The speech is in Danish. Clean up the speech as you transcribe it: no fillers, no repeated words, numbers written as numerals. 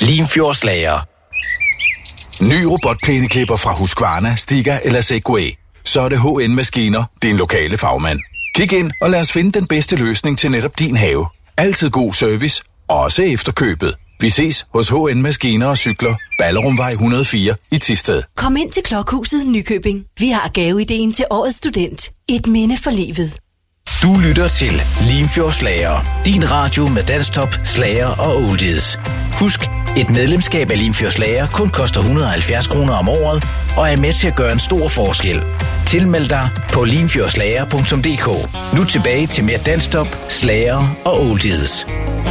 Limfjordslager. Ny robotplæneklipper fra Husqvarna, Stiga eller Segway. Så er det HN Maskiner, din lokale fagmand. Kig ind og lad os finde den bedste løsning til netop din have. Altid god service, også efter købet. Vi ses hos HN Maskiner og Cykler, Ballerumvej 104 i Thisted. Kom ind til Klokhuset Nykøbing. Vi har gaveideen til årets student. Et minde for livet. Du lytter til Limfjordslager. Din radio med dansktop, slager og oldies. Husk, et medlemskab af Limfjordslager kun koster 170 kroner om året og er med til at gøre en stor forskel. Tilmeld dig på limfjordslager.dk. Nu tilbage til mere dansktop, slager og oldies.